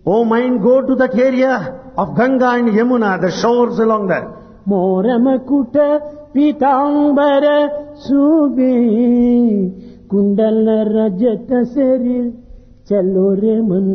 O mind, go to that area of Ganga and Yamuna, the shores along there. మోరమకుట Pitambara శోభే కుండల రజత శరీర్ చలో రే మన్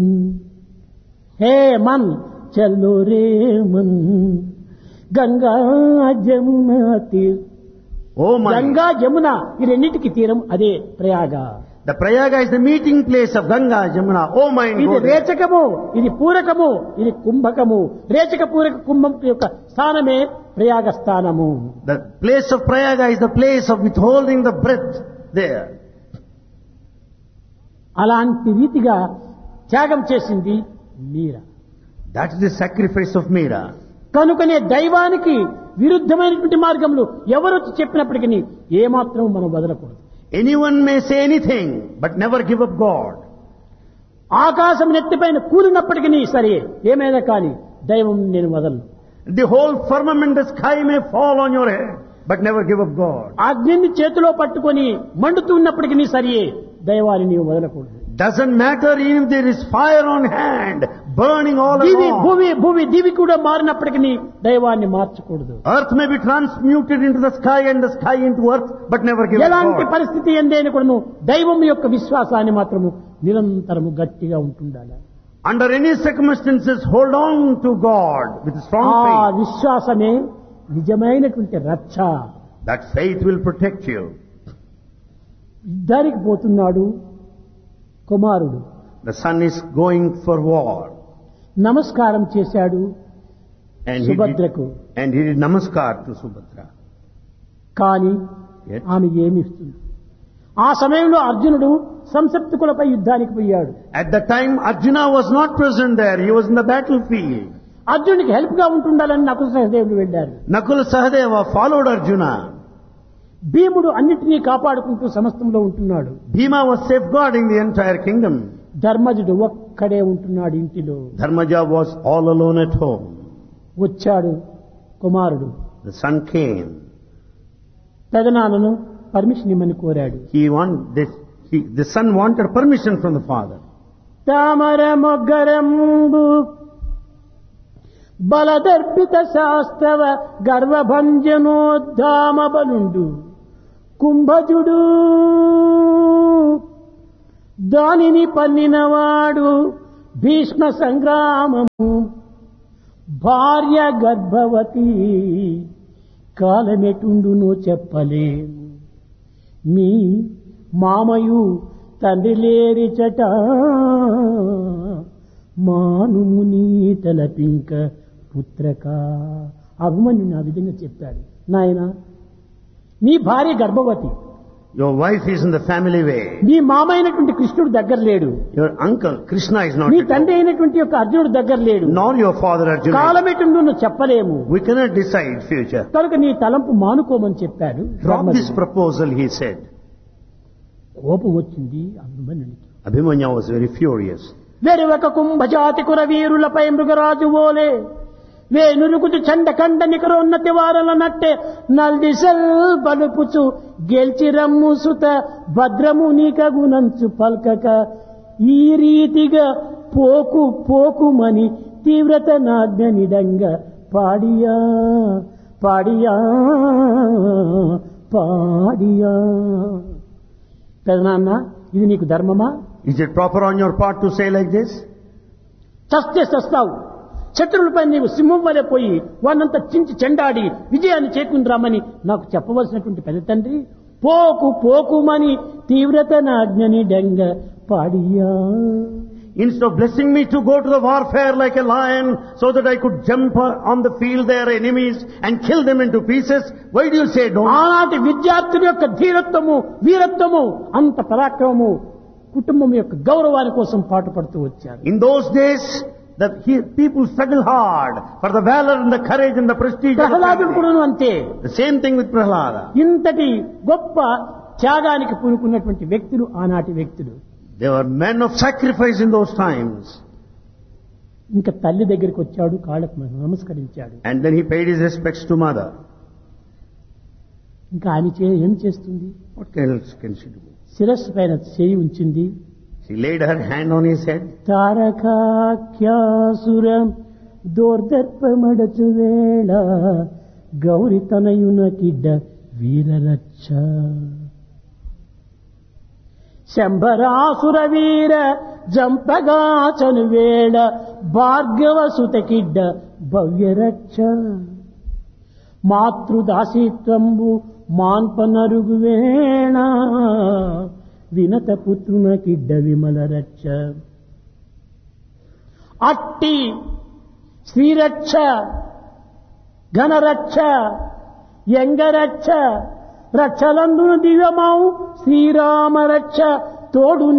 హే మన్ చలో రే Mann Ganga Jamuna తీర్ O mind, Ganga Jamuna ఈ రెండింటికి తీరం అదే Prayag. the Prayaga is the meeting place of Ganga, Yamuna. O mind, ఇది go there. రేచకము, ఇది పూరకము, ఇది కుంభకము. రేచక పూరక కుంభం యొక్క స్థానమే ప్రయాగ స్థానము. The place of Prayaga is the place of withholding the breath there. అలాంటి రీతిగా త్యాగం చేసింది మీరా. That is the sacrifice of Meera. కనుకనే దైవానికి విరుద్ధమైనటువంటి మార్గంలో ఎవరు చెప్పినప్పటికీ ఏమాత్రం మనం వదలకూడదు. Anyone may say anything, but never give up God. ఆకాశం నెత్తిపైన కూలినప్పటికీ సరే ఏమైనా కానీ దైవం నేను వదలను. The whole firmament, the sky may fall on your head, but never give up God. అగ్నిని చేతిలో పట్టుకొని మండుతున్నప్పటికీ సరే దైవాన్ని నీవు వదలకూడదు. Doesn't matter even if there is fire on hand, burning all Divi along. భూమి దివి కూడా మారినప్పటికీ దైవాన్ని మార్చకూడదు. Earth may be transmuted into the sky and the sky into earth, but never give up ఎలాంటి God. పరిస్థితి ఎందైనా కూడాను దైవం యొక్క విశ్వాసాన్ని మాత్రము నిరంతరము గట్టిగా ఉంటుండాలి. Under any circumstances, hold on to God with strong ఆ faith. విశ్వాసమే నిజమైనటువంటి రక్ష. That faith will protect you. యుద్ధానికి పోతున్నాడు కుమారుడు. The son is going for war. నమస్కారం చేశాడు And సుభద్రకు. he did namaskar to Subhadra. కానీ Yet, ఆమె ఏమి ఇస్తుంది? ఆ సమయంలో అర్జునుడు సంసప్తకులపై యుద్ధానికి పోయాడు. at the time, Arjuna was not present there. He was in the battlefield. అర్జునుడికి హెల్ప్ గా ఉంటుండాలని నకుల సహదేవులు వెళ్ళారు. Nakula Sahadeva followed Arjuna. భీముడు అన్నిటినీ కాపాడుకుంటూ సమస్తంలో ఉంటున్నాడు. Bhima was safeguarding the entire kingdom. ధర్మజుడు ఒక్కడే ఉంటున్నాడు ఇంటిలో. Dharmaja was all alone at home. వచ్చాడు కుమారుడు. The son came. పెదనాన్నను పర్మిషన్ ఇమ్మని కోరాడు. The son wanted permission from the father. తామర మొగ్గరంబు బలదర్పిత శాస్త్రవ గర్వభంజనోద్ధామ బలుండు కుంభజుడు దానిని పన్నినవాడు భీష్మ సంగ్రామము భార్య గర్భవతి కాలమెటుండునో చెప్పలేము మీ మామయు తండ్రి లేరిచట మానుముని తలపింక పుత్రక. అభిమన్యుని ఆ విధంగా చెప్పాడు. నాయన నీ భార్య గర్భవతి, Your wife is in the family way. నీ మామ అయినటువంటి కృష్ణుడు దగ్గర లేడు, Your uncle Krishna is not నీ at తండ్రి home. అయినటువంటి యొక్క అర్జునుడు దగ్గర లేడు, Nor your father Arjuna. కాలమెటుండు నువ్వు చెప్పలేము, We cannot decide future. కనుక నీ తలంపు మానుకోమని చెప్పాడు. Drop this proposal, he said. కోపం వచ్చింది అభిమన్యునికి. Abhimanya was very furious. వెరువక కుంభజాతి కుర వీరులపై మృగరాజు ఓలే వేనురుకుతు చండ కండ నికరోన్నతి వారల నట్టే నల్దిశల్ బలుపుచు గెల్చి రమ్ము సుత భద్రము నీకగునంచు పల్కక ఈ రీతిగా పోకు పోకుమని తీవ్రత నాజ్ఞనిడంగా పాడియా పాడియా పాడియా. పెదనాన్న ఇది నీకు ధర్మమా? Is it proper on your part to say like this? చస్తే చస్తావు, శత్రువులపై నీవు సింహం వలె పోయి వానంతా చించి చెండాడి విజయాన్ని చేకూరమని నాకు చెప్పవలసినటువంటి పెద్ద తండ్రి పోకు పోకుమని తీవ్రత నాజ్ఞని డంగ పాడియా. Instead of blessing me to go to the warfare like a lion so that I could jump on the field their enemies and kill them into pieces, why do you say don't? ఆనాటి విద్యార్థుల యొక్క ధీరత్వము వీరత్వము అంత పరాక్రమము కుటుంబం యొక్క గౌరవాని కోసం పాటుపడుతూ వచ్చారు. In those days, people struggle hard for the valor and the courage and the prestige of the ప్రహ్లాదుడు family. కూడా అంతే. The same thing with Prahlada. ఇంతటి గొప్ప త్యాగానికి పూనుకున్నటువంటి వ్యక్తులు ఆనాటి వ్యక్తులు. They were men of sacrifice in those times. ఇంకా తల్లి దగ్గరికి వచ్చాడు, కాళ్ళకు నమస్కరించాడు. And then he paid his respects to mother. ఇంకా ఆమె ఏం చేస్తుంది? What else can she do? శిరస్సు పైన చేయి ఉంచింది, She laid her hand on his head. తారకాఖ్యాసుర దోర్దర్పమడచు వేళ గౌరి తనయున కిడ్డ వీరరచ్చ శంభరాసుర వీర జంపగాచను వేళ భార్గవ సుత కిడ్డ భవ్యరక్ష మాతృదాసీత్వంబు మాన్పనరుగు వేణ వినత పుత్రున కిడ్డ విమల రక్ష అట్టి శ్రీరక్ష ఘనరక్ష యంగరక్ష రక్షలందున దివ్యమావు శ్రీరామరక్ష తోడు